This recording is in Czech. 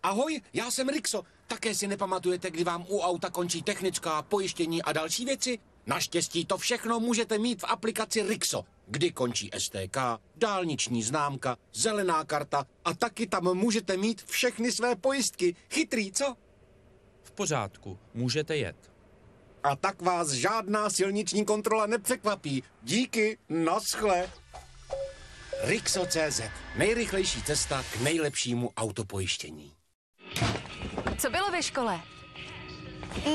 Ahoj, já jsem Rixo. Také si nepamatujete, kdy vám u auta končí technická, pojištění a další věci? Naštěstí to všechno můžete mít v aplikaci Rixo, kdy končí STK, dálniční známka, zelená karta a taky tam můžete mít všechny své pojistky. Chytrý, co? V pořádku, můžete jet. A tak vás žádná silniční kontrola nepřekvapí. Díky, naschle. Rixo.cz. Nejrychlejší cesta k nejlepšímu autopojištění. Co bylo ve škole?